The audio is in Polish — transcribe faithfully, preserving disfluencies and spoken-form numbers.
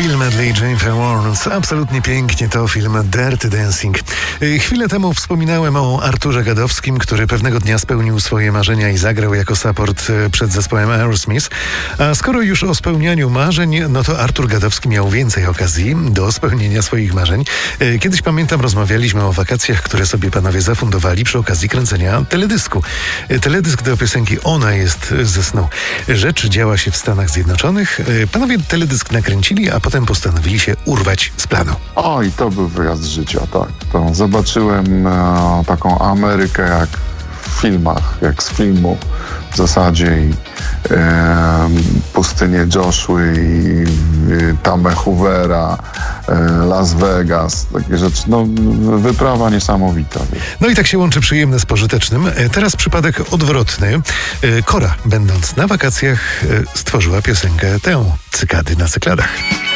Bill Medley, Jennifer Warnes. Absolutnie pięknie to film Dirty Dancing. Chwilę temu wspominałem o Arturze Gadowskim, który pewnego dnia spełnił swoje marzenia i zagrał jako support przed zespołem Aerosmith. A skoro już o spełnianiu marzeń, no to Artur Gadowski miał więcej okazji do spełnienia swoich marzeń. Kiedyś, pamiętam, rozmawialiśmy o wakacjach, które sobie panowie zafundowali przy okazji kręcenia teledysku. Teledysk do piosenki Ona jest ze snu. Rzecz działa się w Stanach Zjednoczonych. Panowie teledysk nakręcili, a potem postanowili się urwać z planu. O, i to był wyjazd życia, tak. To zobaczyłem e, taką Amerykę jak w filmach, jak z filmu w zasadzie. I, e, pustynię Joshua i e, Tamę Hoovera, e, Las Vegas, takie rzeczy. No, wyprawa niesamowita. No i tak się łączy przyjemne z pożytecznym. E, teraz przypadek odwrotny. E, Kora, będąc na wakacjach, e, stworzyła piosenkę tę, Cykady na cykladach.